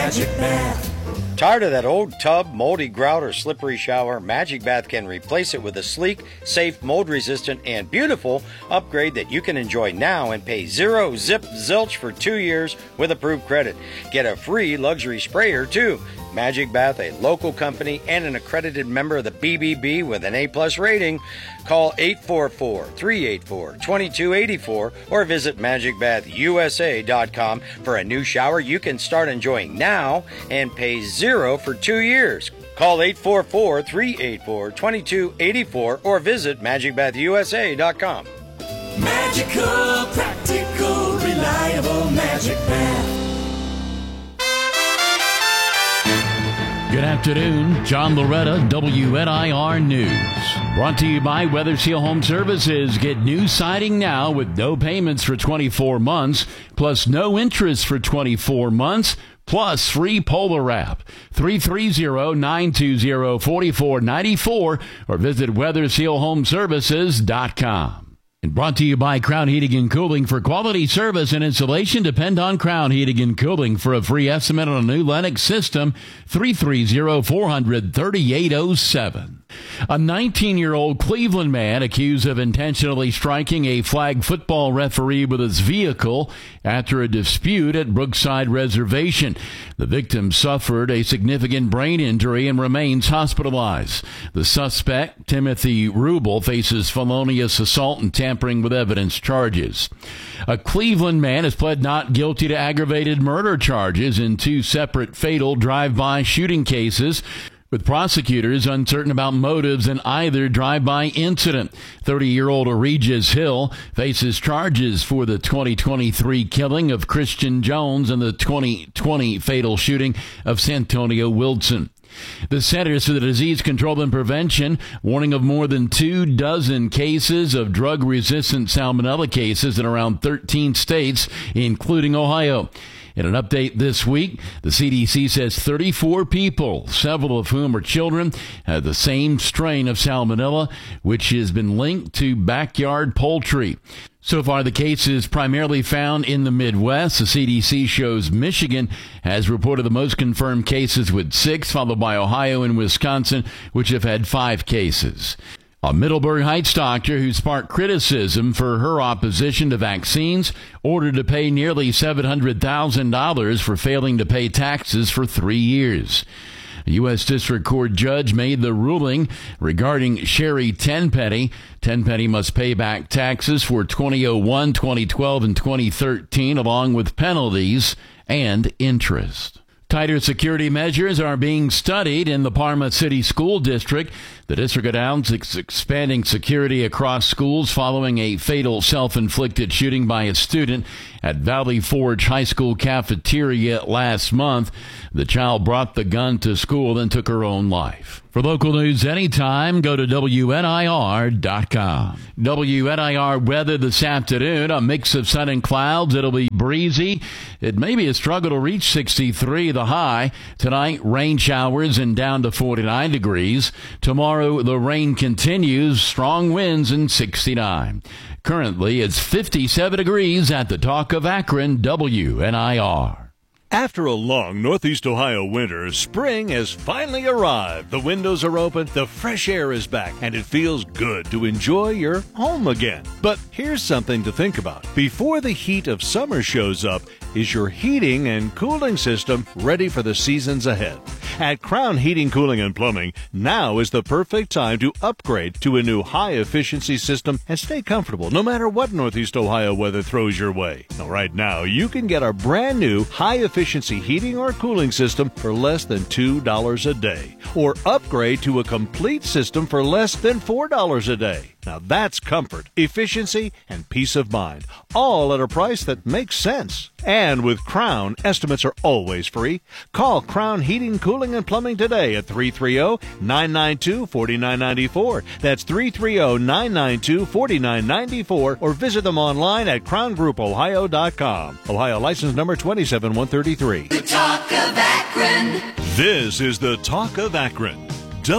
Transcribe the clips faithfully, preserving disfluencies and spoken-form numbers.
Magic Bath. Tired of that old tub, moldy grout, or slippery shower? Magic Bath can replace it with a sleek, safe, mold-resistant, and beautiful upgrade that you can enjoy now and pay zero zip zilch for two years with approved credit. Get a free luxury sprayer, too. Magic Bath, a local company and an accredited member of the B B B with an A-plus rating. Call eight four four, three eight four, two two eight four or visit magic bath u s a dot com for a new shower you can start enjoying now and pay zero for two years. Call eight four four, three eight four, two two eight four or visit magic bath u s a dot com. Magical, practical, reliable Magic Bath. Good afternoon, John Loretta, W N I R News. Brought to you by Weather Seal Home Services. Get new siding now with no payments for twenty-four months, plus no interest for twenty-four months, plus free Polar Wrap. three three zero, nine two zero, four four nine four or visit weather seal home services dot com. And brought to you by Crown Heating and Cooling. For quality service and installation, depend on Crown Heating and Cooling. For a free estimate on a new Lennox system, three three zero, four hundred, thirty-eight oh seven. A nineteen-year-old Cleveland man accused of intentionally striking a flag football referee with his vehicle after a dispute at Brookside Reservation. The victim suffered a significant brain injury and remains hospitalized. The suspect, Timothy Rubel, faces felonious assault and tampering with evidence charges. A Cleveland man has pled not guilty to aggravated murder charges in two separate fatal drive-by shooting cases, with prosecutors uncertain about motives in either drive-by incident. thirty-year-old Regis Hill faces charges for the twenty twenty-three killing of Christian Jones and the twenty twenty fatal shooting of Santonio Wilson. The Centers for the Disease Control and Prevention warning of more than two dozen cases of drug-resistant salmonella cases in around thirteen states, including Ohio. In an update this week, the C D C says thirty-four people, several of whom are children, had the same strain of salmonella, which has been linked to backyard poultry. So far, the case is primarily found in the Midwest. The C D C shows Michigan has reported the most confirmed cases with six, followed by Ohio and Wisconsin, which have had five cases. A Middlebury Heights doctor who sparked criticism for her opposition to vaccines ordered to pay nearly seven hundred thousand dollars for failing to pay taxes for three years. A U S District Court judge made the ruling regarding Sherry Tenpenny. Tenpenny must pay back taxes for twenty oh one, twenty twelve, and twenty thirteen, along with penalties and interest. Tighter security measures are being studied in the Parma City School District. The district announced expanding security across schools following a fatal self-inflicted shooting by a student at Valley Forge High School cafeteria last month. The child brought the gun to school and took her own life. For local news anytime, go to W N I R dot com. W N I R weather this afternoon, a mix of sun and clouds. It'll be breezy. It may be a struggle to reach sixty-three, the high. Tonight, rain showers and down to forty-nine degrees. Tomorrow, the rain continues, strong winds and sixty-nine. Currently, it's fifty-seven degrees at the Talk of Akron, W N I R. After a long Northeast Ohio winter, spring has finally arrived. The windows are open, the fresh air is back, and it feels good to enjoy your home again. But here's something to think about. Before the heat of summer shows up, is your heating and cooling system ready for the seasons ahead? At Crown Heating, Cooling, and Plumbing, now is the perfect time to upgrade to a new high-efficiency system and stay comfortable no matter what Northeast Ohio weather throws your way. Now, right now, you can get a brand new high-efficiency heating or cooling system for less than two dollars a day, or upgrade to a complete system for less than four dollars a day. Now that's comfort, efficiency, and peace of mind, all at a price that makes sense. And with Crown, estimates are always free. Call Crown Heating, Cooling, and Plumbing today at three three zero, nine nine two, four nine nine four. That's three three zero, nine nine two, four nine nine four, or visit them online at crown group ohio dot com. Ohio license number two seven one three three. The Talk of Akron. This is the Talk of Akron,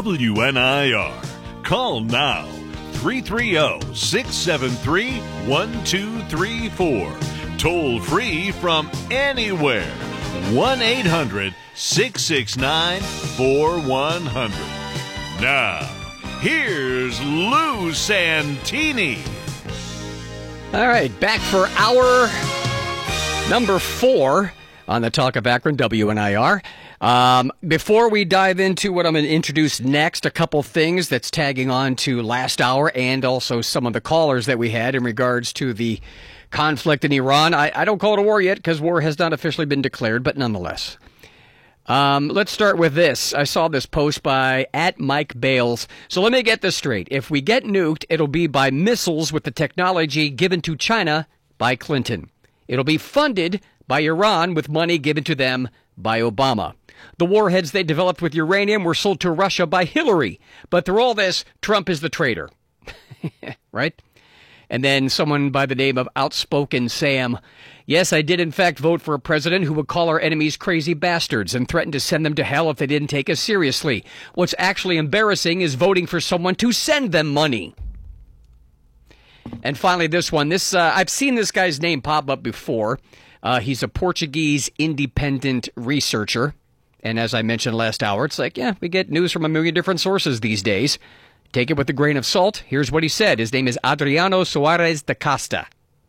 W N I R. Call now. three three zero, six seven three, one two three four. Toll free from anywhere. one eight hundred six six nine four one zero zero. Now, here's Lou Santini. All right, back for hour number four on the Talk of Akron, W N I R. Um, before we dive into what I'm going to introduce next, a couple things that's tagging on to last hour and also some of the callers that we had in regards to the conflict in Iran. I, I don't call it a war yet because war has not officially been declared, but nonetheless. Um, let's start with this. I saw this post by at Mike Bales. So let me get this straight. If we get nuked, it'll be by missiles with the technology given to China by Clinton. It'll be funded by Iran with money given to them by Obama. The warheads they developed with uranium were sold to Russia by Hillary. But through all this, Trump is the traitor. Right? And then someone by the name of Outspoken Sam. Yes, I did in fact vote for a president who would call our enemies crazy bastards and threaten to send them to hell if they didn't take us seriously. What's actually embarrassing is voting for someone to send them money. And finally, this one. This uh, I've seen this guy's name pop up before. Uh, he's a Portuguese independent researcher. And as I mentioned last hour, it's like, yeah, we get news from a million different sources these days. Take it with a grain of salt. Here's what he said. His name is Adriano Suarez da Costa.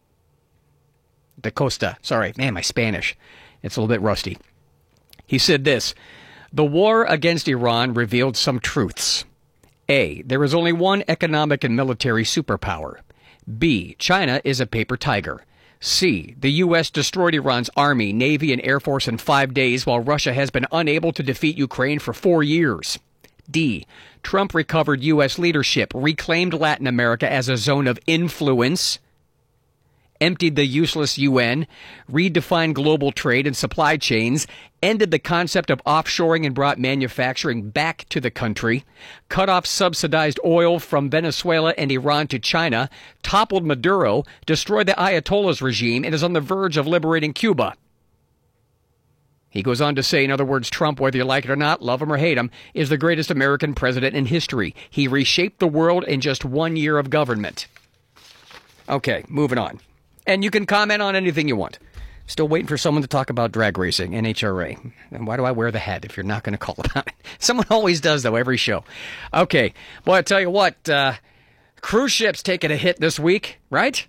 Da Costa. Sorry. Man, my Spanish. It's a little bit rusty. He said this. The war against Iran revealed some truths. A. There is only one economic and military superpower. B. China is a paper tiger. C. The U S destroyed Iran's army, navy, and air force in five days, while Russia has been unable to defeat Ukraine for four years. D. Trump recovered U S leadership, reclaimed Latin America as a zone of influence, emptied the useless U N, redefined global trade and supply chains, ended the concept of offshoring and brought manufacturing back to the country, cut off subsidized oil from Venezuela and Iran to China, toppled Maduro, destroyed the Ayatollah's regime, and is on the verge of liberating Cuba. He goes on to say, in other words, Trump, whether you like it or not, love him or hate him, is the greatest American president in history. He reshaped the world in just one year of government. Okay, moving on. And you can comment on anything you want. Still waiting for someone to talk about drag racing, N H R A. And why do I wear the hat if you're not going to call about it? Someone always does, though, every show. Okay, boy, I tell you what, uh, cruise ships taking a hit this week, right?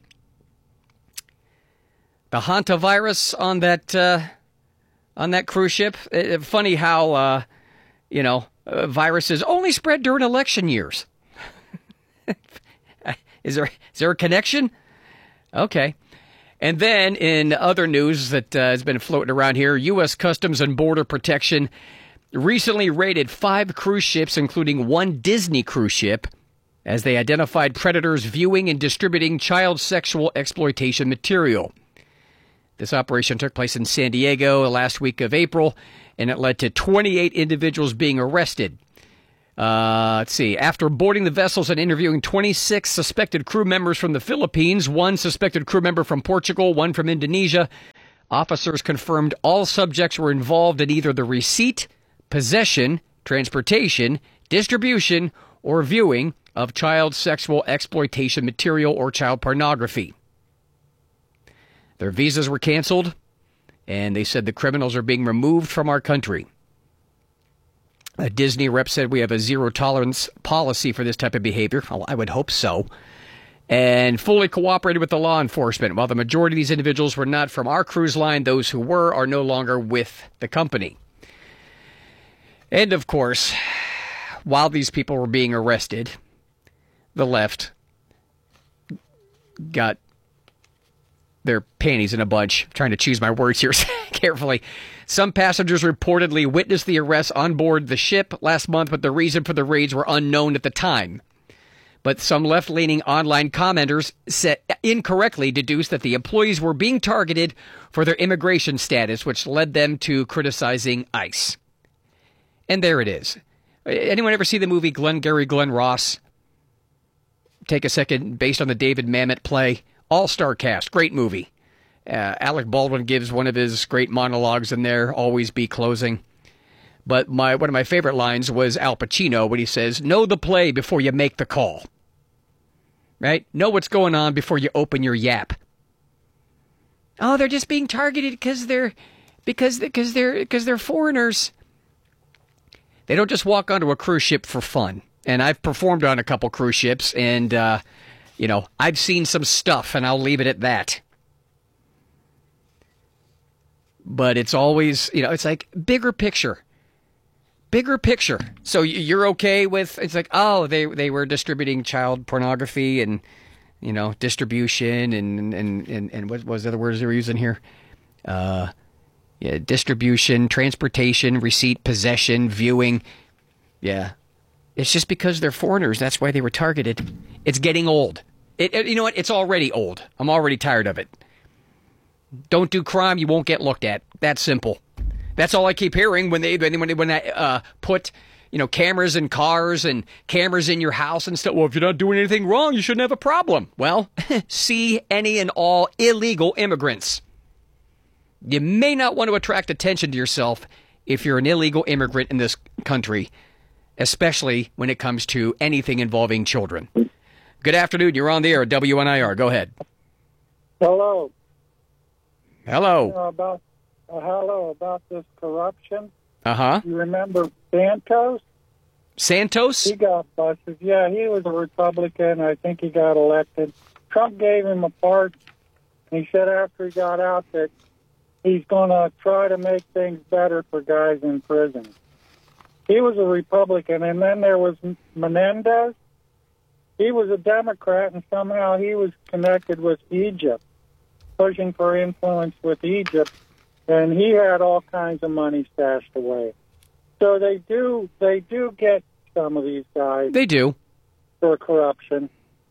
The hantavirus on that... Uh, On that cruise ship. Uh, funny how, uh, you know, uh, viruses only spread during election years. is there is there a connection? Okay. And then in other news that uh, has been floating around here, U S Customs and Border Protection recently raided five cruise ships, including one Disney cruise ship, as they identified predators viewing and distributing child sexual exploitation material. This operation took place in San Diego last week of April, and it led to twenty-eight individuals being arrested. Uh, let's see. After boarding the vessels and interviewing twenty-six suspected crew members from the Philippines, one suspected crew member from Portugal, one from Indonesia, officers confirmed all subjects were involved in either the receipt, possession, transportation, distribution, or viewing of child sexual exploitation material or child pornography. Their visas were canceled, and they said the criminals are being removed from our country. A Disney rep said we have a zero-tolerance policy for this type of behavior. Well, I would hope so. And fully cooperated with the law enforcement. While the majority of these individuals were not from our cruise line, those who were are no longer with the company. And, of course, while these people were being arrested, the left got their panties in a bunch. I'm trying to choose my words here carefully. Some passengers reportedly witnessed the arrests on board the ship last month, but the reason for the raids were unknown at the time. But some left-leaning online commenters said, incorrectly deduced that the employees were being targeted for their immigration status, which led them to criticizing ICE. And there it is. Anyone ever see the movie Glengarry Glen Ross? Take a second, based on the David Mamet play. All-star cast, great movie. Uh, Alec Baldwin gives one of his great monologues in there, always be closing. But my one of my favorite lines was Al Pacino when he says, know the play before you make the call. Right? Know what's going on before you open your yap. Oh, they're just being targeted because they're Because because they're because they're foreigners. They don't just walk onto a cruise ship for fun. And I've performed on a couple cruise ships, and uh, you know, I've seen some stuff, and I'll leave it at that. But it's always, you know, it's like bigger picture. Bigger picture. So you're okay with, it's like, oh, they they were distributing child pornography and, you know, distribution and, and, and, and what was the other words they were using here? Uh, yeah, distribution, transportation, receipt, possession, viewing. Yeah. It's just because they're foreigners. That's why they were targeted. It's getting old. It, it, you know what? It's already old. I'm already tired of it. Don't do crime, you won't get looked at. That's simple. That's all I keep hearing when they when when, when I uh, put, you know, cameras in cars and cameras in your house and stuff. Well, if you're not doing anything wrong, you shouldn't have a problem. Well, see any and all illegal immigrants. You may not want to attract attention to yourself if you're an illegal immigrant in this country, especially when it comes to anything involving children. Good afternoon. You're on the air at W N I R. Go ahead. Hello. Hello. Uh, about uh, hello about this corruption. Uh huh. You remember Santos? Santos? He got busted. Yeah, he was a Republican. I think he got elected. Trump gave him a part. And he said after he got out that he's going to try to make things better for guys in prison. He was a Republican, and then there was Menendez. He was a Democrat, and somehow he was connected with Egypt, pushing for influence with Egypt, and he had all kinds of money stashed away. So they do they do get some of these guys They do. for corruption.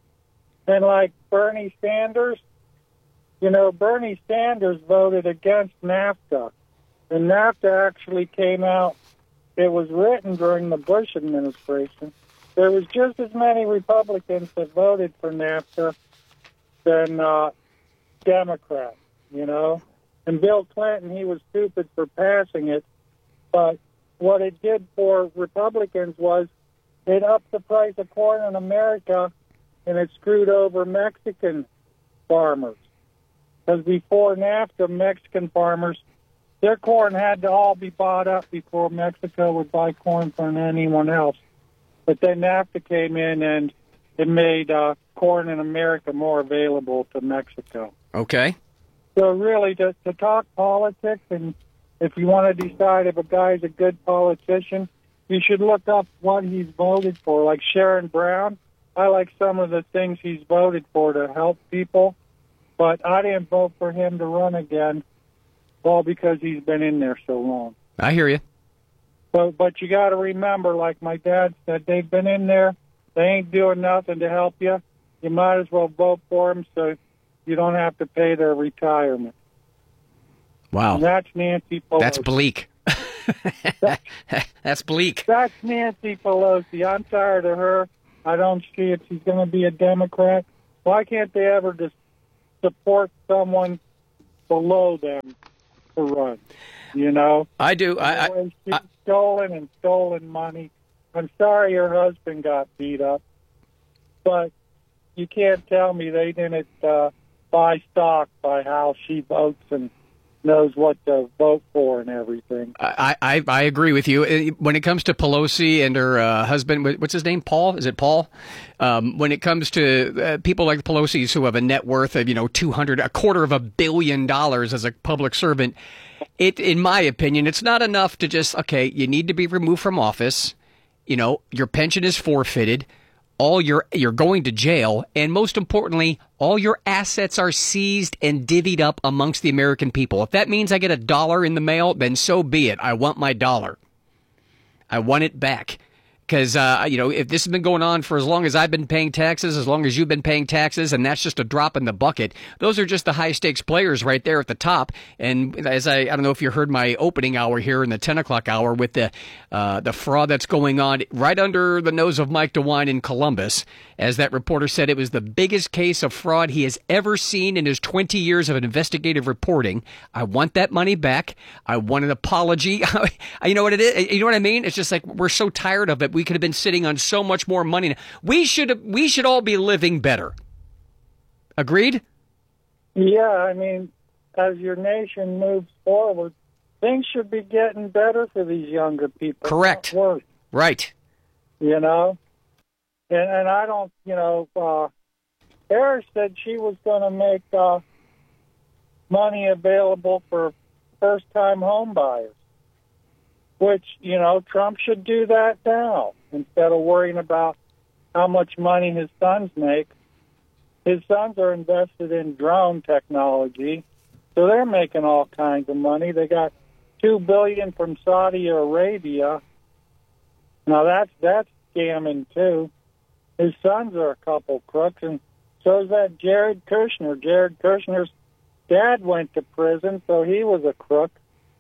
And like Bernie Sanders, you know, Bernie Sanders voted against NAFTA, and NAFTA actually came out, it was written during the Bush administration. There was just as many Republicans that voted for NAFTA than uh, Democrats, you know. And Bill Clinton, he was stupid for passing it, but what it did for Republicans was it upped the price of corn in America, and it screwed over Mexican farmers. Because before NAFTA, Mexican farmers, their corn had to all be bought up before Mexico would buy corn from anyone else. But then NAFTA came in, and it made uh, corn in America more available to Mexico. Okay. So really, to, to talk politics, and if you want to decide if a guy's a good politician, you should look up what he's voted for. Like Sharon Brown, I like some of the things he's voted for to help people, but I didn't vote for him to run again, all because he's been in there so long. I hear you. But, but you got to remember, like my dad said, they've been in there. They ain't doing nothing to help you. You might as well vote for them so you don't have to pay their retirement. Wow. And that's Nancy Pelosi. That's bleak. That's bleak. That's Nancy Pelosi. I'm tired of her. I don't see it. She's going to be a Democrat. Why can't they ever just support someone below them to run? You know? I do. I, I, She's I, stolen and stolen money. I'm sorry your husband got beat up, but you can't tell me they didn't uh, buy stock by how she votes and knows what to vote for and everything. I, I, I agree with you. When it comes to Pelosi and her uh, husband, what's his name? Paul? Is it Paul? Um, when it comes to uh, people like the Pelosi's who have a net worth of, you know, two hundred, a quarter of a billion dollars as a public servant, it, in my opinion, it's not enough to just, okay, you need to be removed from office. You know, your pension is forfeited. All your you're going to jail, and most importantly, all your assets are seized and divvied up amongst the American people. If that means I get a dollar in the mail, then so be it. I want my dollar. I want it back. Because, uh, you know, if this has been going on for as long as I've been paying taxes, as long as you've been paying taxes, and that's just a drop in the bucket, those are just the high-stakes players right there at the top. And as I, I don't know if you heard my opening hour here in the ten o'clock hour with the uh, the fraud that's going on right under the nose of Mike DeWine in Columbus. As that reporter said, it was the biggest case of fraud he has ever seen in his twenty years of investigative reporting. I want that money back. I want an apology. You know what it is? You know what I mean? It's just like we're so tired of it. We could have been sitting on so much more money. We should we should all be living better. Agreed? Yeah, I mean, as your nation moves forward, things should be getting better for these younger people. Correct. Not worse, Right. you know? And, and I don't, you know, uh, Harris said she was going to make uh, money available for first-time home buyers, which, you know, Trump should do that now instead of worrying about how much money his sons make. His sons are invested in drone technology, so they're making all kinds of money. They got two billion dollars from Saudi Arabia. Now that's that's scamming too. His sons are a couple crooks, and so is that Jared Kushner. Jared Kushner's dad went to prison, so he was a crook.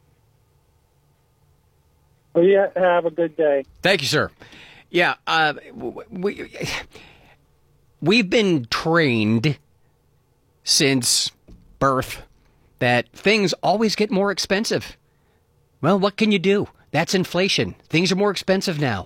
Well, you have a good day. Thank you, sir. Yeah, uh, we, we've been trained since birth that things always get more expensive. Well, what can you do? That's inflation. Things are more expensive now.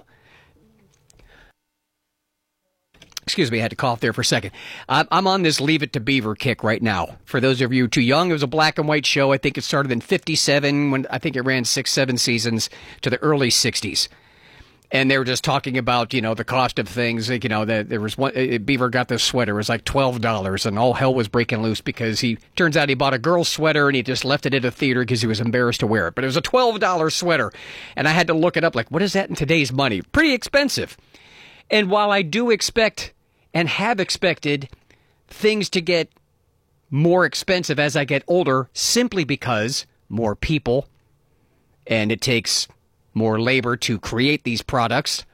Excuse me, I had to cough there for a second. I'm on this Leave It to Beaver kick right now. For those of you too young, it was a black and white show. I think it started in fifty-seven, when I think it ran six, seven seasons to the early sixties. And they were just talking about, you know, the cost of things. Like, you know, the, there was one, Beaver got this sweater. It was like twelve dollars, and all hell was breaking loose because he, turns out he bought a girl's sweater and he just left it at a theater because he was embarrassed to wear it. But it was a twelve dollars sweater. And I had to look it up, like, what is that in today's money? Pretty expensive. And while I do expect and have expected things to get more expensive as I get older, simply because more people, and it takes more labor to create these products,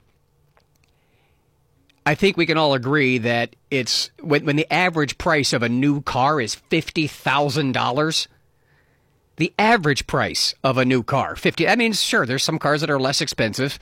I think we can all agree that it's when, when the average price of a new car is fifty thousand dollars, the average price of a new car, fifty, I mean, sure, there's some cars that are less expensive,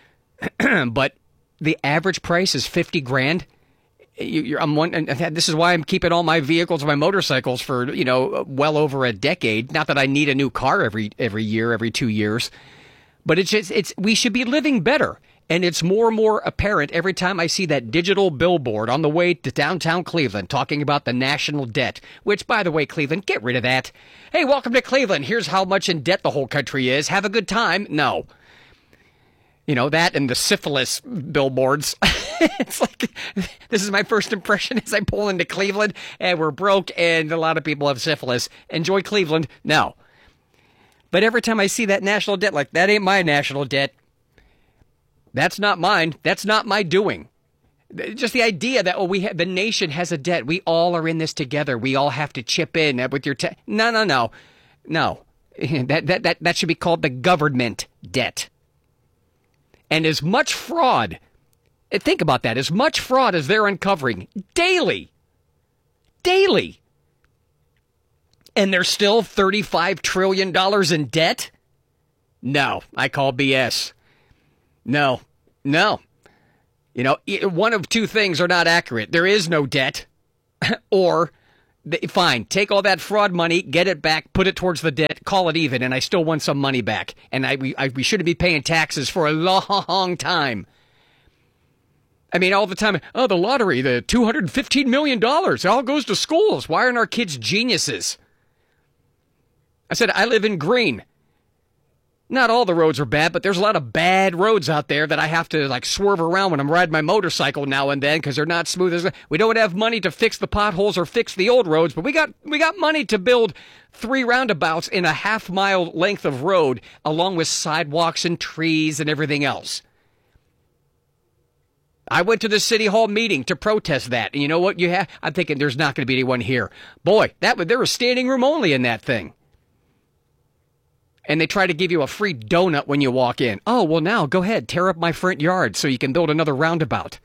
but the average price is fifty grand. You, you're, I'm one, and this is why I'm keeping all my vehicles, my motorcycles for, you know, well over a decade. Not that I need a new car every every year, every two years, but it's just, it's we should be living better, and it's more and more apparent every time I see that digital billboard on the way to downtown Cleveland talking about the national debt. Which, by the way, Cleveland, get rid of that. Hey, welcome to Cleveland. Here's how much in debt the whole country is. Have a good time. No. You know, that and the syphilis billboards. It's like, this is my first impression as I pull into Cleveland, and we're broke, and a lot of people have syphilis. Enjoy Cleveland. No. But every time I see that national debt, like, that ain't my national debt. That's not mine. That's not my doing. Just the idea that, oh, we have, the nation has a debt. We all are in this together. We all have to chip in with your te- No, no, no. No. That, that, that, that should be called the government debt. And as much fraud, think about that, as much fraud as they're uncovering daily, daily, and they're still thirty-five trillion dollars in debt? No, I call B S. No, no. You know, one of two things are not accurate. There is no debt, or, fine, take all that fraud money, get it back, put it towards the debt, call it even, and I still want some money back. And I we, I, we shouldn't be paying taxes for a long time. I mean, all the time, oh, the lottery, the two hundred fifteen million dollars, it all goes to schools. Why aren't our kids geniuses? I said, I live in Green. Not all the roads are bad, but there's a lot of bad roads out there that I have to, like, swerve around when I'm riding my motorcycle now and then because they're not smooth as. We don't have money to fix the potholes or fix the old roads, but we got we got money to build three roundabouts in a half mile length of road, along with sidewalks and trees and everything else. I went to the city hall meeting to protest that, and you know what? You have. I'm thinking there's not going to be anyone here. Boy, that there was standing room only in that thing. And they try to give you a free donut when you walk in. Oh, well, now, go ahead, tear up my front yard so you can build another roundabout.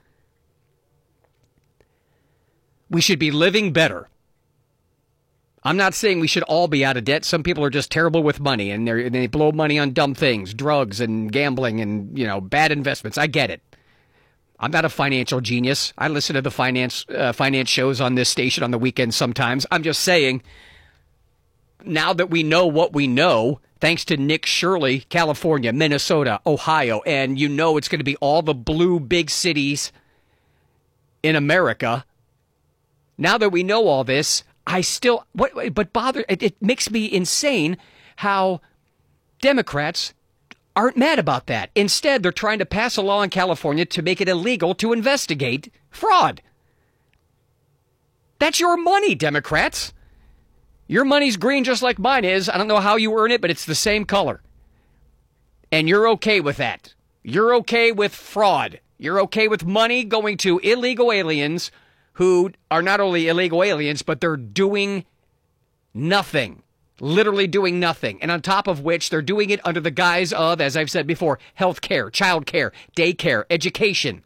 We should be living better. I'm not saying we should all be out of debt. Some people are just terrible with money, and they blow money on dumb things, drugs and gambling and, you know, bad investments. I get it. I'm not a financial genius. I listen to the finance uh, finance shows on this station on the weekends sometimes. I'm just saying, now that we know what we know, thanks to Nick Shirley, California, Minnesota, Ohio, and you know it's going to be all the blue big cities in America. Now that we know all this, I still, what, but bother, it, it makes me insane how Democrats aren't mad about that. Instead, they're trying to pass a law in California to make it illegal to investigate fraud. That's your money, Democrats. Your money's green just like mine is. I don't know how you earn it, but it's the same color. And you're okay with that. You're okay with fraud. You're okay with money going to illegal aliens who are not only illegal aliens, but they're doing nothing. Literally doing nothing. And on top of which, they're doing it under the guise of, as I've said before, health care, child care, daycare, education.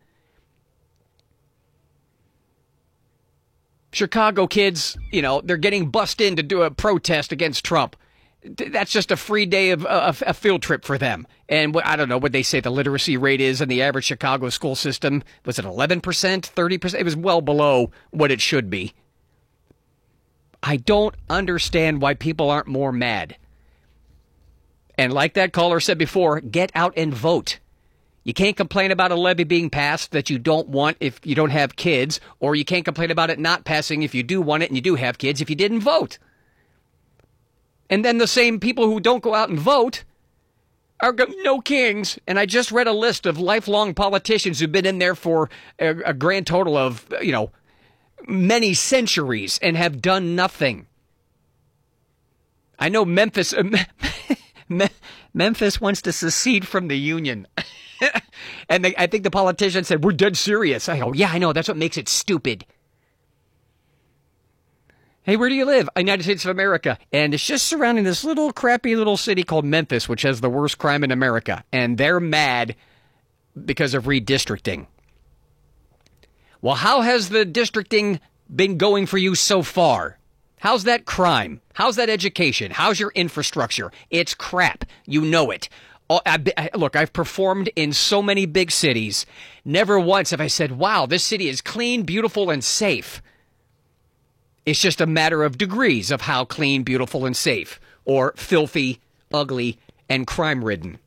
Chicago kids, you know, they're getting bussed in to do a protest against Trump. That's just a free day of uh, a field trip for them. And what, I don't know what they say the literacy rate is in the average Chicago school system. Was it eleven percent, thirty percent? It was well below what it should be. I don't understand why people aren't more mad. And like that caller said before, get out and vote. You can't complain about a levy being passed that you don't want if you don't have kids, or you can't complain about it not passing if you do want it and you do have kids if you didn't vote. And then the same people who don't go out and vote are go- no kings. And I just read a list of lifelong politicians who've been in there for a, a grand total of, you know, many centuries and have done nothing. I know Memphis uh, Me- Memphis wants to secede from the Union. And they, I think the politician said, we're dead serious. I go, yeah, I know. That's what makes it stupid. Hey, where do you live? United States of America. And it's just surrounding this little crappy little city called Memphis, which has the worst crime in America. And they're mad because of redistricting. Well, how has the districting been going for you so far? How's that crime? How's that education? How's your infrastructure? It's crap. You know it. Oh, I, I, look, I've performed in so many big cities. Never once have I said, wow, this city is clean, beautiful, and safe. It's just a matter of degrees of how clean, beautiful, and safe, or filthy, ugly, and crime-ridden.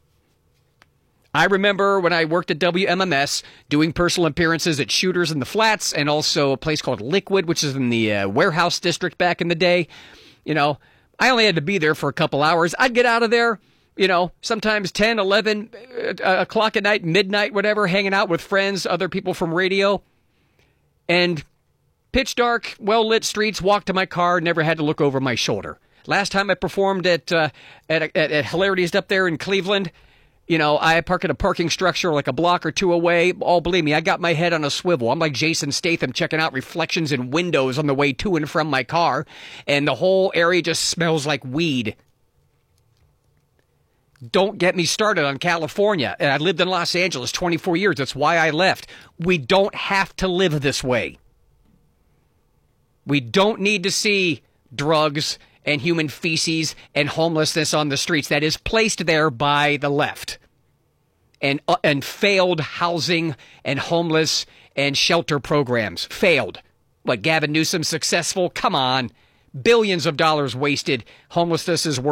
I remember when I worked at W M M S doing personal appearances at Shooters in the Flats and also a place called Liquid, which is in the uh, warehouse district back in the day. You know, I only had to be there for a couple hours. I'd get out of there, you know, sometimes ten, eleven uh, o'clock at night, midnight, whatever, hanging out with friends, other people from radio. And pitch dark, well-lit streets, walked to my car, never had to look over my shoulder. Last time I performed at, uh, at, at, at Hilarities up there in Cleveland, you know, I park at a parking structure like a block or two away. Oh, believe me, I got my head on a swivel. I'm like Jason Statham checking out reflections in windows on the way to and from my car. And the whole area just smells like weed. Don't get me started on California. And I lived in Los Angeles twenty-four years. That's why I left. We don't have to live this way. We don't need to see drugs and human feces and homelessness on the streets. That is placed there by the left. And uh, and failed housing and homeless and shelter programs. Failed. What, Gavin Newsom successful? Come on. Billions of dollars wasted. Homelessness is worse.